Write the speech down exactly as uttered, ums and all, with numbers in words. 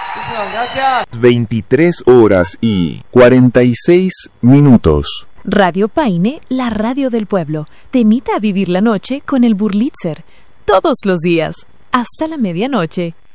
Muchísimas gracias. veintitrés horas y cuarenta y seis minutos. Radio Paine, la radio del pueblo, te invita a vivir la noche con el Burlitzer. Todos los días, hasta la medianoche.